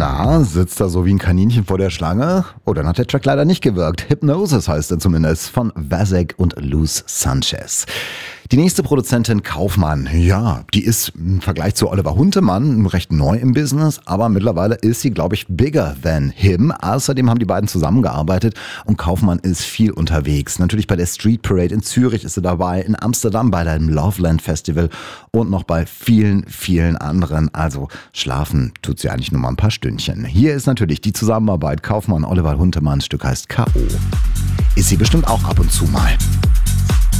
Na, sitzt da so wie ein Kaninchen vor der Schlange? Oh, dann hat der Track leider nicht gewirkt. Hypnosis heißt er zumindest, von Vasek und Luz Sanchez. Die nächste Produzentin Kaufmann, ja, die ist im Vergleich zu Oliver Huntemann recht neu im Business, aber mittlerweile ist sie, glaube ich, bigger than him. Außerdem haben die beiden zusammengearbeitet und Kaufmann ist viel unterwegs. Natürlich bei der Street Parade in Zürich ist sie dabei, in Amsterdam bei dem Loveland Festival und noch bei vielen, vielen anderen. Also schlafen tut sie eigentlich nur mal ein paar Stündchen. Hier ist natürlich die Zusammenarbeit Kaufmann, Oliver Huntemann, das Stück heißt K.O. Ist sie bestimmt auch ab und zu mal.